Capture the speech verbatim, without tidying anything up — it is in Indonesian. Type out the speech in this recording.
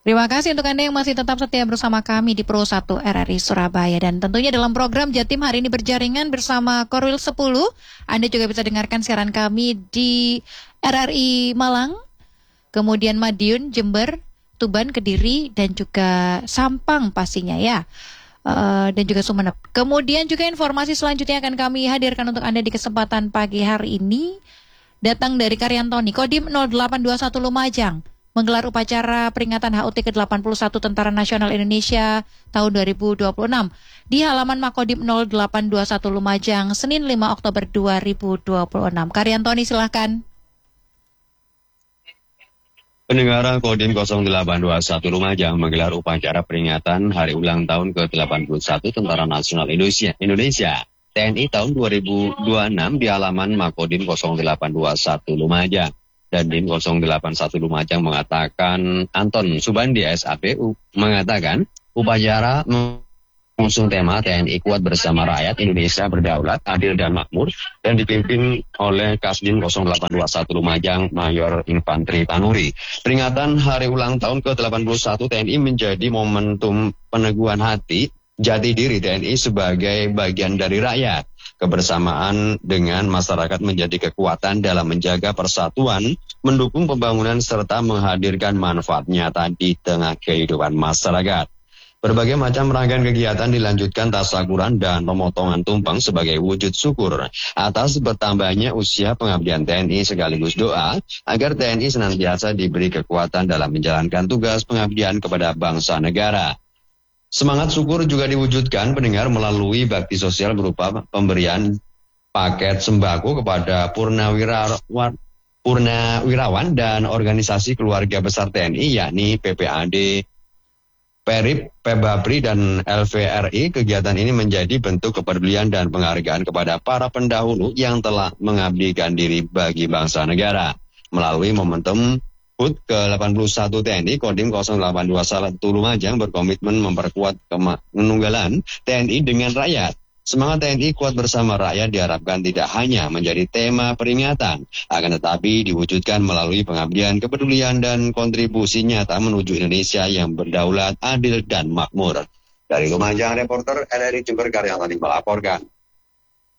Terima kasih untuk Anda yang masih tetap setia bersama kami di Pro satu R R I Surabaya. Dan tentunya dalam program Jatim hari ini berjaringan bersama Korwil sepuluh. Anda juga bisa dengarkan siaran kami di R R I Malang, kemudian Madiun, Jember, Tuban, Kediri, dan juga Sampang pastinya ya. Uh, dan juga Sumeneb. Kemudian juga informasi selanjutnya akan kami hadirkan untuk Anda di kesempatan pagi hari ini. Datang dari Karyantoni, Kodim nol delapan dua satu Lumajang, menggelar upacara peringatan H U T ke delapan puluh satu Tentara Nasional Indonesia tahun dua ribu dua puluh enam di halaman Makodim nol delapan dua satu Lumajang, Senin lima Oktober dua ribu dua puluh enam. Karyantoni, silahkan. Pendengar, Kodim nol delapan dua satu Lumajang menggelar upacara peringatan Hari Ulang Tahun ke delapan puluh satu Tentara Nasional Indonesia, Indonesia T N I tahun dua ribu dua puluh enam di halaman Makodim nol delapan dua satu Lumajang. Dan Dim nol delapan satu Lumajang mengatakan, Anton Subandi S A P U mengatakan upacara mengusung tema T N I kuat bersama rakyat, Indonesia berdaulat, adil dan makmur, dan dipimpin oleh Kasdim nol delapan dua satu Lumajang Mayor Infantri Tanuri. Peringatan Hari Ulang Tahun ke delapan puluh satu T N I menjadi momentum peneguhan hati jati diri T N I sebagai bagian dari rakyat. Kebersamaan dengan masyarakat menjadi kekuatan dalam menjaga persatuan, mendukung pembangunan serta menghadirkan manfaat nyata di tengah kehidupan masyarakat. Berbagai macam rangkaian kegiatan dilanjutkan tasyakuran dan pemotongan tumpeng sebagai wujud syukur atas bertambahnya usia pengabdian T N I sekaligus doa agar T N I senantiasa diberi kekuatan dalam menjalankan tugas pengabdian kepada bangsa negara. Semangat syukur juga diwujudkan pendengar melalui bakti sosial berupa pemberian paket sembako kepada purnawirawan, purnawirawan dan organisasi keluarga besar T N I yakni P P A D, Perip, Pebabri, dan L V R I. Kegiatan ini menjadi bentuk kepedulian dan penghargaan kepada para pendahulu yang telah mengabdikan diri bagi bangsa negara. Melalui momentum H U T ke delapan puluh satu T N I, Kodim nol delapan dua satu Lumajang berkomitmen memperkuat penunggalan T N I dengan rakyat. Semangat T N I kuat bersama rakyat diharapkan tidak hanya menjadi tema peringatan, akan tetapi diwujudkan melalui pengabdian, kepedulian, dan kontribusi nyata menuju Indonesia yang berdaulat, adil, dan makmur. Dari Lumajang, reporter R R I Jember Karyantoni melaporkan.